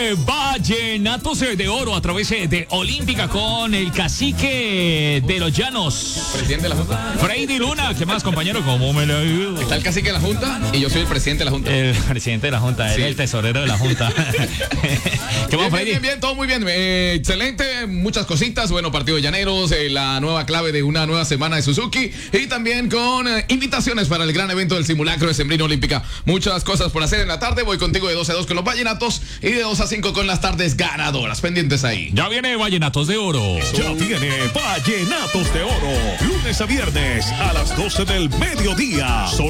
Vallenatos de Oro a través de Olímpica con el cacique de los Llanos. Presidente de la Junta. Freddy Luna, ¿qué más, compañero? ¿Cómo me le ha ido? Está el cacique de la Junta y yo soy el presidente de la Junta. El presidente de la Junta, él es el tesorero de la Junta. ¿Qué más, Freddy? Bien, todo muy bien. Excelente, muchas cositas. Bueno, partido de Llaneros, la nueva clave de una nueva semana de Suzuki y también con invitaciones para el gran evento del simulacro de Sembrino Olímpica. Muchas cosas por hacer en la tarde. Voy contigo de 12 a 2 con los Vallenatos y de 2 a 5 con las tardes ganadoras. Pendientes ahí. Ya viene Vallenatos de Oro. Ya viene Vallenatos de Oro. Lunes a viernes a las 12 del mediodía.